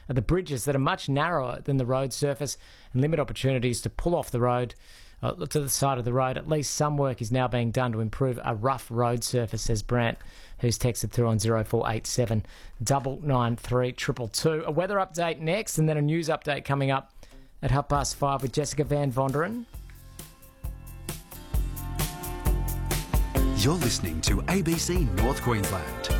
are the bridges that are much narrower than the road surface and limit opportunities to pull off the road to the side of the road. At least some work is now being done to improve a rough road surface, says Brant, who's texted through on 0487 993 222. A weather update next, and then a news update coming up at 5:30 with Jessica Van Vonderen. You're listening to ABC North Queensland.